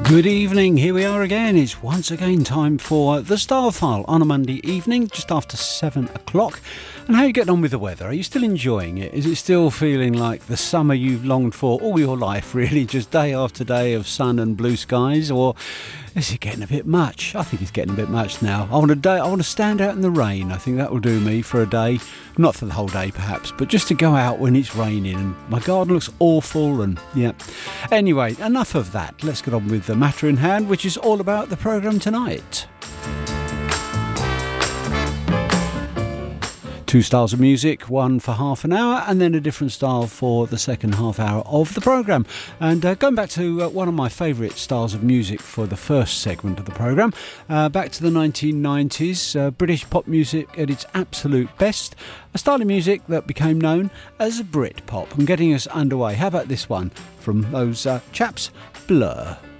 Good evening, here we are again. It's once again time for the Style File on a Monday evening, just after 7 o'clock. And how are you getting on with the weather? Are you still enjoying it? Is it still feeling like the summer you've longed for all your life, really, just day after day of sun and blue skies? Or is it getting a bit much? I think it's getting a bit much now. I want to stand out in the rain. I think that will do me for a day. Not for the whole day, perhaps, but just to go out when it's raining. And my garden looks awful, and yeah. Anyway, enough of that. Let's get on with the matter in hand, which is all about the programme tonight. Two styles of music, one for half an hour and then a different style for the second half hour of the programme. And going back to one of my favourite styles of music for the first segment of the programme, back to the 1990s, British pop music at its absolute best, a style of music that became known as Brit pop. And getting us underway, how about this one from those chaps, Blur?